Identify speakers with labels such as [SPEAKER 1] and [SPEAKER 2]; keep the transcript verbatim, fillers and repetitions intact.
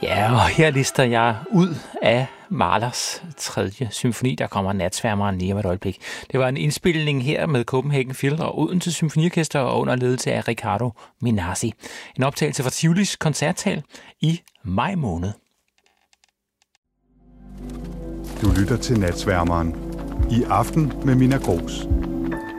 [SPEAKER 1] Ja, og her lister jeg ud af Mahlers tredje symfoni. Der kommer Natsværmeren lige om et øjeblik. Det var en indspilning her med Copenhagen Phil og Odense Symfoniorkester og under ledelse af Riccardo Minasi. En optagelse fra Tivolis koncertsal i maj måned.
[SPEAKER 2] Du lytter til Natsværmeren. I aften med Minna Grooss.